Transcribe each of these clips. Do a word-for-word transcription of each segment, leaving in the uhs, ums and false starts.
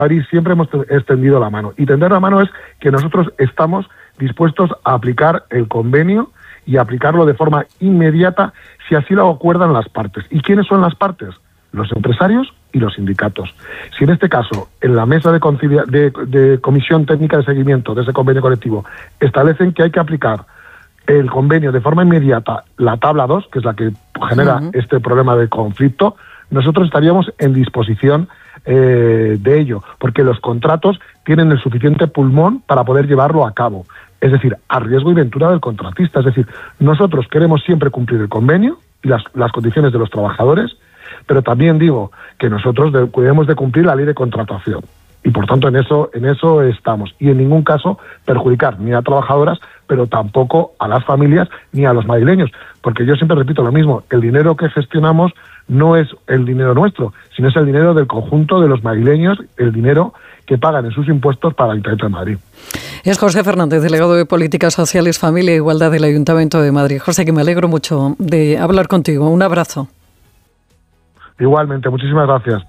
Madrid siempre hemos extendido la mano. Y tender la mano es que nosotros estamos dispuestos a aplicar el convenio y aplicarlo de forma inmediata si así lo acuerdan las partes. ¿Y quiénes son las partes? Los empresarios y los sindicatos. Si en este caso, en la mesa de, concilia- de, de comisión técnica de seguimiento de ese convenio colectivo, establecen que hay que aplicar el convenio de forma inmediata, la tabla dos, que es la que genera uh-huh. este problema de conflicto, nosotros estaríamos en disposición eh, de ello, porque los contratos tienen el suficiente pulmón para poder llevarlo a cabo. Es decir, a riesgo y ventura del contratista. Es decir, nosotros queremos siempre cumplir el convenio y las, las condiciones de los trabajadores, pero también digo que nosotros de, debemos de cumplir la ley de contratación. Y por tanto en eso, en eso estamos. Y en ningún caso perjudicar ni a trabajadoras, pero tampoco a las familias ni a los madrileños. Porque yo siempre repito lo mismo, el dinero que gestionamos no es el dinero nuestro, sino es el dinero del conjunto de los madrileños, el dinero que pagan en sus impuestos para el Ayuntamiento de Madrid. Es José Fernández, delegado de Políticas Sociales, Familia e Igualdad del Ayuntamiento de Madrid. José, que me alegro mucho de hablar contigo. Un abrazo. Igualmente, muchísimas gracias.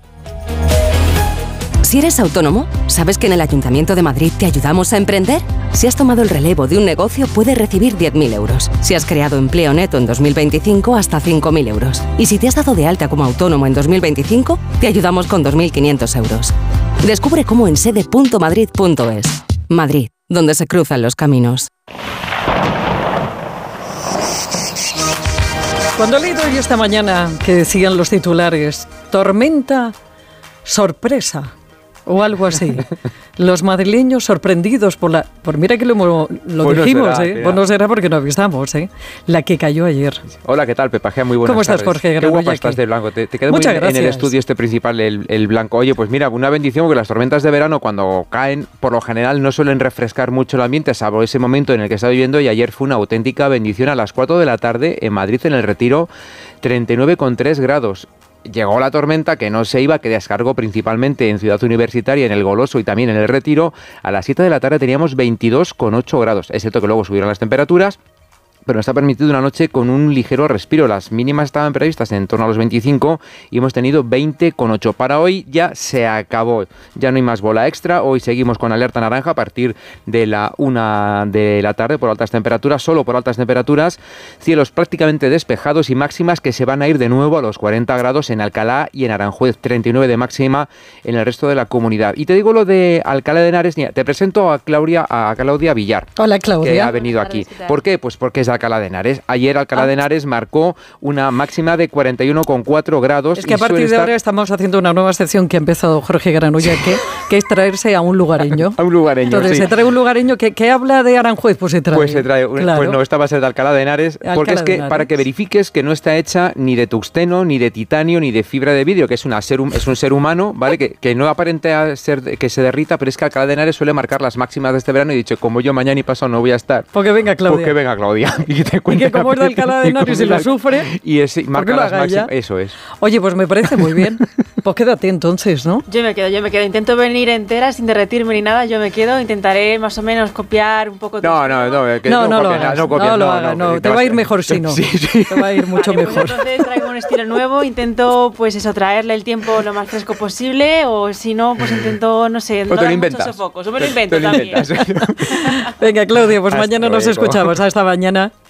Si eres autónomo, ¿sabes que en el Ayuntamiento de Madrid te ayudamos a emprender? Si has tomado el relevo de un negocio, puedes recibir diez mil euros. Si has creado empleo neto en dos mil veinticinco, hasta cinco mil euros. Y si te has dado de alta como autónomo en dos mil veinticinco, te ayudamos con dos mil quinientos euros. Descubre cómo en sede punto madrid punto es. Madrid, donde se cruzan los caminos. Cuando he leído hoy esta mañana que decían los titulares, tormenta, sorpresa, o algo así. Los madrileños sorprendidos por la... Por mira que lo, lo pues dijimos, no será, ¿eh? Pues no será porque no avisamos, ¿eh? La que cayó ayer. Hola, ¿qué tal, Pepajea? Muy buenas ¿Cómo estás, tardes. Jorge? Qué guapa estás de blanco. Te, te quedó Muchas muy gracias. En el estudio este principal, el, el blanco. Oye, pues mira, una bendición, porque las tormentas de verano, cuando caen, por lo general no suelen refrescar mucho el ambiente, salvo ese momento en el que está viviendo, y ayer fue una auténtica bendición a las cuatro de la tarde en Madrid, en el Retiro, treinta y nueve coma tres grados. Llegó la tormenta que no se iba, que descargó principalmente en Ciudad Universitaria, en el Goloso y también en el Retiro. A las siete de la tarde teníamos veintidós coma ocho grados. Es cierto que luego subieron las temperaturas, pero nos ha permitido una noche con un ligero respiro. Las mínimas estaban previstas en torno a los veinticinco y hemos tenido veinte coma ocho. Para hoy ya se acabó, ya no hay más bola extra. Hoy seguimos con alerta naranja a partir de la una de la tarde por altas temperaturas, solo por altas temperaturas, cielos prácticamente despejados y máximas que se van a ir de nuevo a los cuarenta grados en Alcalá y en Aranjuez, treinta y nueve de máxima en el resto de la comunidad. Y te digo lo de Alcalá de Henares, te presento a Claudia, a Claudia Villar. Hola, Claudia. Que ha venido aquí. ¿Por qué? Pues porque es Alcalá de Henares. Ayer Alcalá de Henares marcó una máxima de cuarenta y uno coma cuatro grados. Es que a partir de estar... ahora estamos haciendo una nueva sección que ha empezado Jorge Granulla, que, que es traerse a un lugareño. A un lugareño, Entonces sí. se trae un lugareño que, que habla de Aranjuez, pues se trae. Pues se trae. Claro. Pues no, esta va a ser de Alcalá de Henares, Alcalá porque es que Henares. Para que verifiques que no está hecha ni de tuxteno, ni de titanio, ni de fibra de vidrio, que es, una ser, es un ser humano, ¿vale? Que, que no aparenta ser que se derrita, pero es que Alcalá de Henares suele marcar las máximas de este verano y he dicho, como yo mañana y pasado no voy a estar. Porque venga Claudia. Porque venga Claudia. Y, te y que como es de Alcalá de Henares y lo sufre, y es, y marca las máximas. Eso es. Oye, pues me parece muy bien. Pues quédate entonces, ¿no? Yo me quedo, yo me quedo. Intento venir entera sin derretirme ni nada. Yo me quedo. Intentaré más o menos copiar un poco. No, no, no. Que no, no, no, lo copias, hagas, no, copias, no lo no, hagas. No, no, te, te va vas... a ir mejor si no. Sí, sí. Te va a ir mucho vale, mejor. Pues entonces traigo un estilo nuevo. Intento, pues eso, traerle el tiempo lo más fresco posible. O si no, pues intento, no sé, no o te dar lo inventas. muchos sofocos. O me lo invento te, te también. Lo Venga, Claudia, pues Hasta mañana nos luego. escuchamos. Hasta mañana.